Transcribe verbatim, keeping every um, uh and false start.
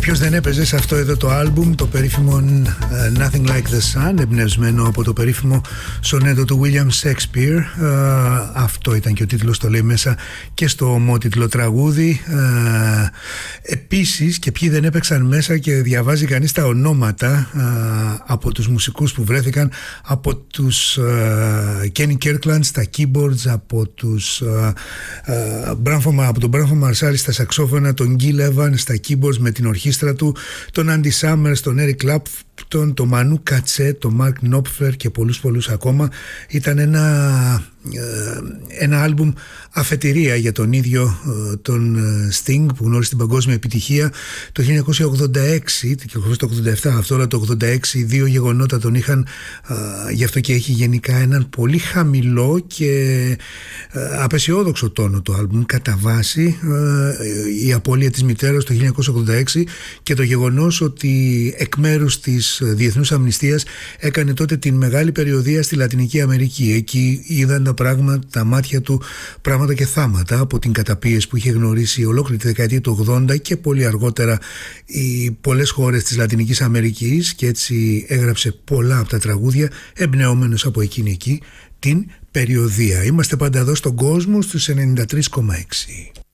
Ποιος δεν έπαιζε σε αυτό εδώ το άλμπουμ, το περίφημο uh, Nothing Like the Sun, εμπνευσμένο από το περίφημο σονέτο του William Shakespeare. Uh, αυτό ήταν και ο τίτλος, το λέει μέσα και στο ομότιτλο τραγούδι. Uh, επίσης, και ποιοι δεν έπαιξαν μέσα, και διαβάζει κανείς τα ονόματα uh, από τους μουσικούς που βρέθηκαν, από τους uh, Kenny Kirkland στα keyboards, από, τους, uh, uh, Branford, από τον Branford Marsalis στα σαξόφωνα, τον Gil Evans στα keyboards με την ορχήστρα του, τον Andy Summers, τον Eric Clapton, τον Manu Katché, τον Mark Knopfler και πολλούς πολλούς ακόμα. Ήταν ένα, ένα άλμπουμ αφετηρία για τον ίδιο τον Sting, που γνώρισε την παγκόσμια επιτυχία το χίλια εννιακόσια ογδόντα έξι και το ογδόντα επτά. Αυτό όλα το ογδόντα έξι, δύο γεγονότα τον είχαν, γι' αυτό και έχει γενικά έναν πολύ χαμηλό και απεσιόδοξο τόνο το άλμπουμ κατά βάση. Η απώλεια της μητέρας το χίλια εννιακόσια ογδόντα έξι και το γεγονός ότι εκ μέρους της Διεθνούς Αμνηστίας έκανε τότε την μεγάλη περιοδεία στη Λατινική Αμερική. Εκεί είδαν τα πράγματα, τα μάτια του, πράγματα και θάματα από την καταπίεση που είχε γνωρίσει ολόκληρη τη δεκαετία του ογδόντα και πολύ αργότερα οι πολλές χώρες της Λατινικής Αμερικής, και έτσι έγραψε πολλά από τα τραγούδια εμπνεόμενος από εκείνη εκεί την περιοδεία. Είμαστε πάντα εδώ στον κόσμο στους ενενήντα τρία κόμμα έξι.